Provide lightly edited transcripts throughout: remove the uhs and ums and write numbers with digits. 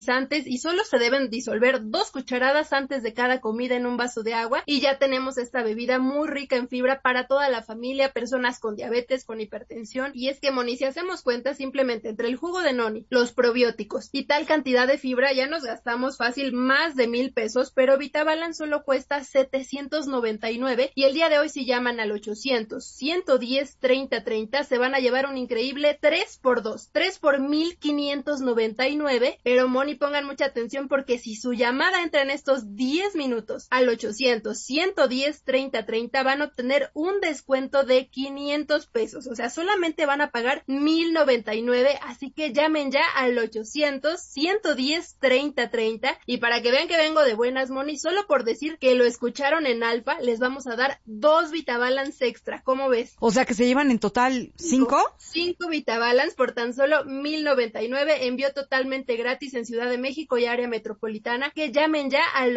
y solo se deben disolver 2 cucharadas antes de cada comida en un vaso de agua y ya tenemos esta bebida muy rica en fibra para toda la familia, personas con diabetes, con hipertensión. Y es que, Moni, si hacemos cuenta, simplemente entre el jugo de noni, los probióticos y tal cantidad de fibra ya nos gastamos fácil más de 1,000 pesos, pero VitaBalance solo cuesta 799 y el día de hoy si llaman al 800-110-3030 se van a llevar un increíble 3x2, 3 por 1,599, pero Moni, pongan mucha atención porque si su llamada entra en estos 10 minutos al 800-110-3030 van a obtener un descuento de 500 pesos, o sea, solamente van a pagar 1,099, así que llamen ya al 800-110-3030 y para que vean que vengo de buenas, Moni, solo por decir que lo escucharon en Alfa, les vamos a dar 2 VitaBalance extra, ¿cómo ves? O sea que se llevan en total 5. 5 VitaBalance por tan solo 1,099, envío totalmente gratis en Ciudad de México y área metropolitana, que llamen ya al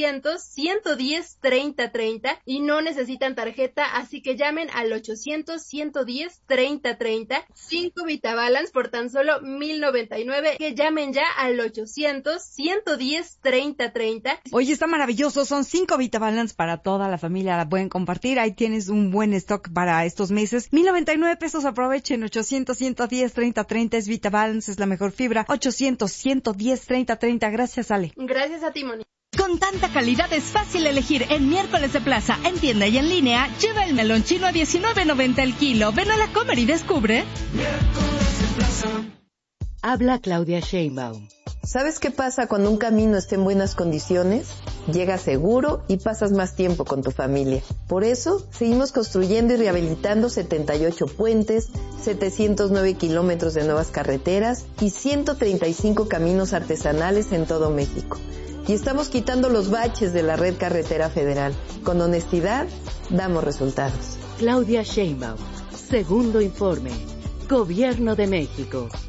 800-110-3030 y no necesitan tarjeta, así que llamen al 800-110-3030, 5 VitaBalance por tan solo 1,099, que llamen ya al 800-110-3030. Oye, está maravilloso, son 5 VitaBalance para toda la familia, la pueden compartir, ahí tienes un buen stock para estos meses. 1,099 pesos, aprovechen, 800-110-3030 es VitaBalance, es la mejor fibra, 800-110-3030, gracias Ale. Gracias a ti, Moni. Con tanta calidad es fácil elegir en Miércoles de Plaza, en tienda y en línea. Lleva el melón chino a $19.90 el kilo. Ven a la Comer y descubre. Miércoles de Plaza. Habla Claudia Sheinbaum. ¿Sabes qué pasa cuando un camino está en buenas condiciones? Llegas seguro y pasas más tiempo con tu familia. Por eso, seguimos construyendo y rehabilitando 78 puentes, 709 kilómetros de nuevas carreteras y 135 caminos artesanales en todo México. Y estamos quitando los baches de la red carretera federal. Con honestidad, damos resultados. Claudia Sheinbaum. Segundo informe. Gobierno de México.